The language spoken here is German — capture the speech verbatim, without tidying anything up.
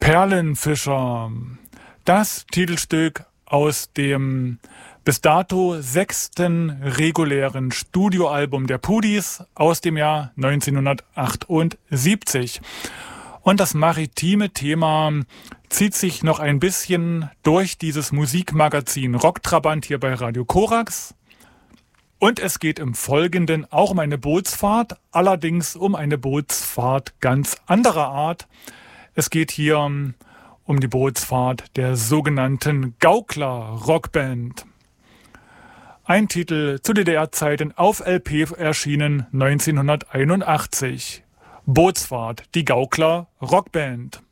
Perlenfischer. Das Titelstück aus dem bis dato sechsten regulären Studioalbum der Pudis aus dem Jahr neunzehnhundertachtundsiebzig. Und das maritime Thema zieht sich noch ein bisschen durch dieses Musikmagazin Rocktrabant hier bei Radio Korax. Und es geht im Folgenden auch um eine Bootsfahrt, allerdings um eine Bootsfahrt ganz anderer Art. Es geht hier um die Bootsfahrt der sogenannten Gaukler-Rockband. Ein Titel zu D D R-Zeiten auf L P erschienen neunzehnhunderteinundachtzig. Bootsfahrt, die Gaukler-Rockband.